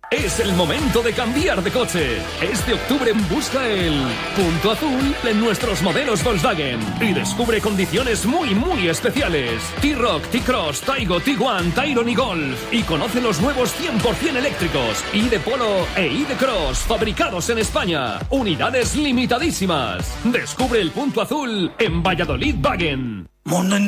Es el momento de cambiar de coche. Este octubre busca el punto azul en nuestros modelos Volkswagen y descubre condiciones muy especiales. T-Roc, T-Cross, Taigo, Tiguan, Tyron y Golf. Y conoce los nuevos 100% eléctricos ID Polo e ID Cross, fabricados en España. Unidades limitadísimas. Descubre el punto azul en Valladolid Wagen. Mundo